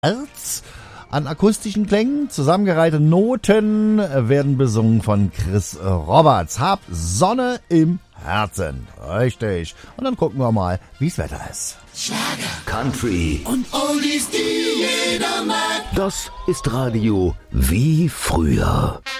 Herz an akustischen Klängen. Zusammengereihte Noten werden besungen von Chris Roberts. Hab Sonne im Herzen. Richtig. Und dann gucken wir mal, wie's Wetter ist. Schlager, Country und Oldies, die jeder mag. Das ist Radio wie früher.